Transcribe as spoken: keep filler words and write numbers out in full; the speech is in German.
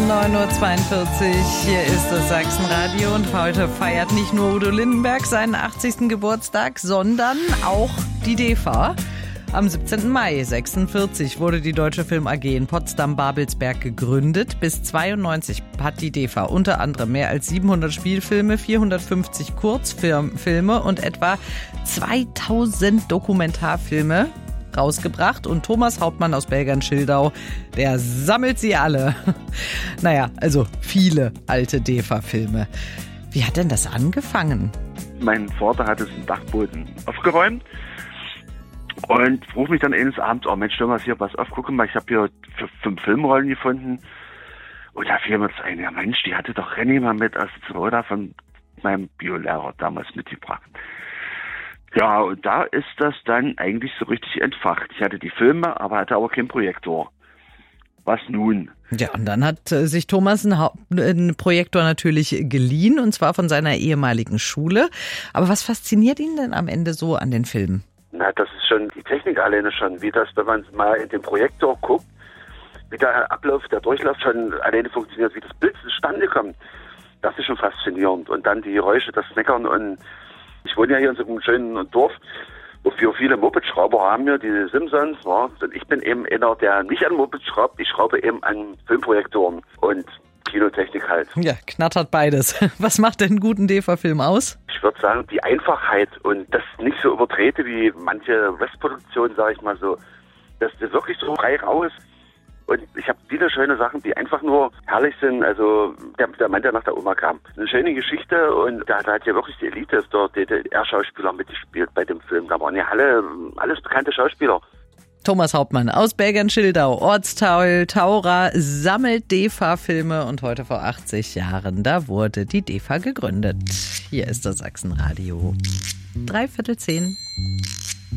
neun Uhr zweiundvierzig, hier ist das Sachsenradio und heute feiert nicht nur Udo Lindenberg seinen achtzigsten Geburtstag, sondern auch die D E F A. Am siebzehnten Mai sechsundvierzig wurde die Deutsche Film A G in Potsdam-Babelsberg gegründet. Bis zweiundneunzig hat die D E F A unter anderem mehr als siebenhundert Spielfilme, vierhundertfünfzig Kurzfilme und etwa zweitausend Dokumentarfilme rausgebracht. Und Thomas Hauptmann aus Belgern-Schildau, der sammelt sie alle. Naja, also viele alte D E F A-Filme. Wie hat denn das angefangen? Mein Vater hat es im Dachboden aufgeräumt und ruft mich dann eines Abends, oh Mensch, Thomas, hier, pass auf, guck mal, ich habe hier fünf Filmrollen gefunden. Und da fiel mir das ein, ja Mensch, die hatte doch Renny mal mit aus Zwoda von meinem Biolehrer damals mitgebracht. Ja, und da ist das dann eigentlich so richtig entfacht. Ich hatte die Filme, aber hatte aber keinen Projektor. Was nun? Ja, und dann hat sich Thomas einen, Haupt- einen Projektor natürlich geliehen, und zwar von seiner ehemaligen Schule. Aber was fasziniert ihn denn am Ende so an den Filmen? Na, das ist schon die Technik alleine schon, wie das, wenn man mal in den Projektor guckt, wie der Ablauf, der Durchlauf schon alleine funktioniert, wie das Bild zustande kommt. Das ist schon faszinierend. Und dann die Geräusche, das Meckern. Und ich wohne ja hier in so einem schönen Dorf, wo wir viele Moped-Schrauber haben, hier, die Simpsons. Ja. Und ich bin eben einer, der nicht an Moped schraubt, ich schraube eben an Filmprojektoren und Kinotechnik halt. Ja, knattert beides. Was macht denn einen guten D E F A-Film aus? Ich würde sagen, die Einfachheit und das nicht so übertrete wie manche Westproduktionen, sage ich mal so. Dass das wirklich so frei raus. Und ich habe viele schöne Sachen, die einfach nur herrlich sind. Also der, der Mann, der nach der Oma kam. Eine schöne Geschichte und da, da hat ja wirklich die Elite der D D R-Schauspieler mitgespielt bei dem Film. Da waren ja alle, alles bekannte Schauspieler. Thomas Hauptmann aus Belgern-Schildau, Ortsteil Taura, sammelt D E F A-Filme und heute vor achtzig Jahren, da wurde die D E F A gegründet. Hier ist das Sachsenradio. Dreiviertel zehn.